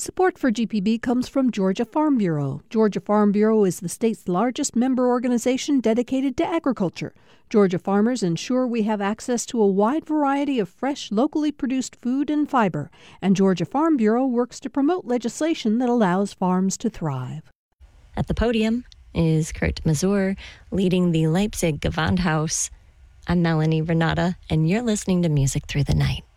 Support for GPB comes from Georgia Farm Bureau. Georgia Farm Bureau is the state's largest member organization dedicated to agriculture. Georgia farmers ensure we have access to a wide variety of fresh, locally produced food and fiber, and Georgia Farm Bureau works to promote legislation that allows farms to thrive. At the podium is Kurt Mazur, leading the Leipzig Gewandhaus. I'm Melanie Renata, and you're listening to Music Through the Night.